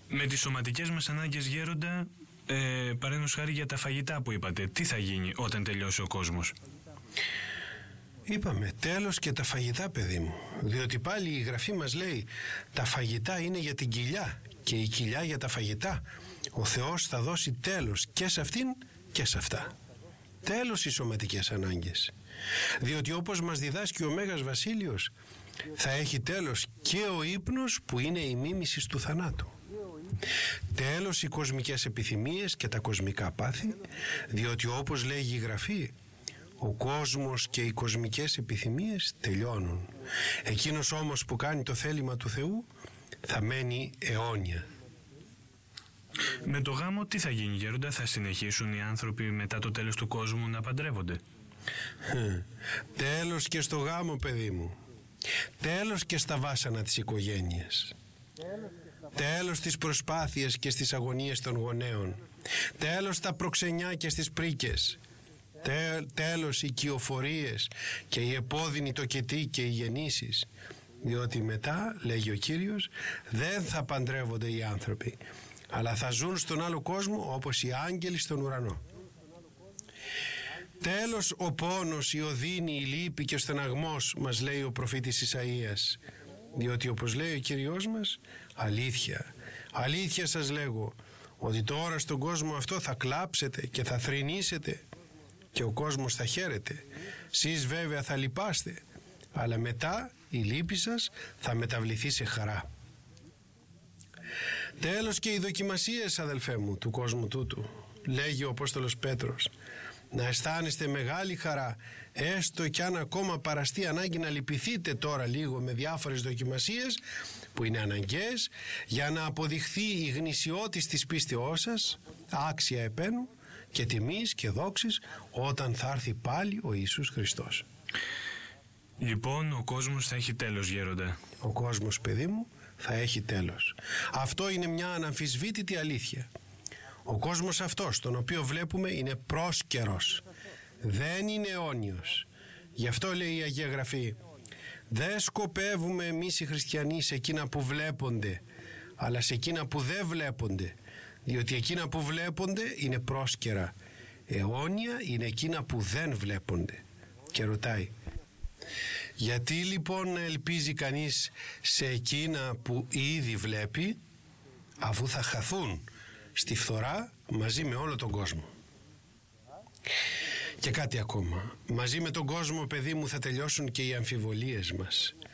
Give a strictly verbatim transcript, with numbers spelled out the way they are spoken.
Με τις σωματικές μας ανάγκες, Γέροντα, ε, παραδείγματος χάρη για τα φαγητά που είπατε, τι θα γίνει όταν τελειώσει ο κόσμος? Είπαμε τέλος και τα φαγητά, παιδί μου, διότι πάλι η Γραφή μας λέει τα φαγητά είναι για την κοιλιά και η κοιλιά για τα φαγητά. Ο Θεός θα δώσει τέλος και σε αυτήν και σε αυτά. Τέλος οι σωματικές ανάγκες, διότι όπως μας διδάσκει ο Μέγας Βασίλειος, θα έχει τέλος και ο ύπνος που είναι η μίμηση του θανάτου. Τέλος οι κοσμικές επιθυμίες και τα κοσμικά πάθη, διότι όπως λέγει η Γραφή, ο κόσμος και οι κοσμικές επιθυμίες τελειώνουν. Εκείνος όμως που κάνει το θέλημα του Θεού θα μένει αιώνια. Με το γάμο τι θα γίνει, Γέροντα? Θα συνεχίσουν οι άνθρωποι μετά το τέλος του κόσμου να παντρεύονται? Τέλος και στο γάμο, παιδί μου. Τέλος και στα βάσανα της οικογένειας. Τέλος στις προσπάθειες και στις αγωνίες των γονέων. Τέλος στα προξενιά και στις πρίκες. Τε, τέλος οι κυοφορίες και οι επώδυνοι τοκετοί και οι γεννήσεις. Διότι μετά, λέγει ο Κύριος, δεν θα παντρεύονται οι άνθρωποι, αλλά θα ζουν στον άλλο κόσμο όπως οι άγγελοι στον ουρανό. Τέλος ο πόνος, η οδύνη, η λύπη και ο στεναγμός, μας λέει ο προφήτης Ισαΐας, διότι όπως λέει ο Κύριος μας, αλήθεια, αλήθεια σας λέγω, ότι τώρα στον κόσμο αυτό θα κλάψετε και θα θρηνήσετε και ο κόσμος θα χαίρεται. Σεις βέβαια θα λυπάστε, αλλά μετά η λύπη σας θα μεταβληθεί σε χαρά. Τέλος και οι δοκιμασίες, αδελφέ μου, του κόσμου τούτου, λέγει ο Απόστολος Πέτρος, να αισθάνεστε μεγάλη χαρά, έστω κι αν ακόμα παραστεί ανάγκη να λυπηθείτε τώρα λίγο με διάφορες δοκιμασίες που είναι αναγκαίες για να αποδειχθεί η γνησιότης της πίστεώς σας, άξια επένου και τιμής και δόξης όταν θα έρθει πάλι ο Ιησούς Χριστός. Λοιπόν, ο κόσμος θα έχει τέλος, Γέροντα. Ο κόσμος, παιδί μου, θα έχει τέλος. Αυτό είναι μια αναμφισβήτητη αλήθεια. Ο κόσμος αυτός, τον οποίο βλέπουμε, είναι πρόσκαιρος. Δεν είναι αιώνιος. Γι' αυτό λέει η Αγία Γραφή, δεν σκοπεύουμε εμείς οι χριστιανοί σε εκείνα που βλέπονται, αλλά σε εκείνα που δεν βλέπονται. Διότι εκείνα που βλέπονται είναι πρόσκαιρα. Αιώνια είναι εκείνα που δεν βλέπονται. Και ρωτάει, γιατί λοιπόν να ελπίζει κανείς σε εκείνα που ήδη βλέπει, αφού θα χαθούν στη φθορά μαζί με όλο τον κόσμο? Και κάτι ακόμα, μαζί με τον κόσμο, παιδί μου, θα τελειώσουν και οι αμφιβολίες μας.